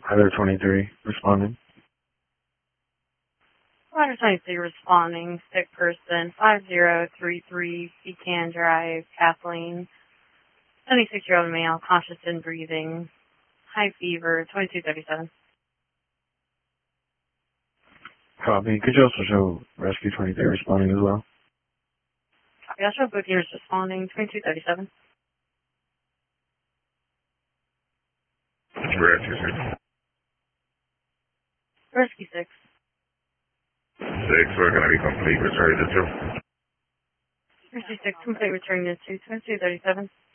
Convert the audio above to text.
Heather 23 responding. Ladder 23 responding. Sick person 5033 Pecan Drive, Kathleen. 76-year-old male, conscious and breathing. High fever, 2237. Copy. Could you also show Rescue 23 responding as well? Copy. I'll show Bookers responding. 2237. Rescue 6. Rescue 6. 6, we're going to be complete. Return to 2. Rescue 6, complete returning to 2. 2237.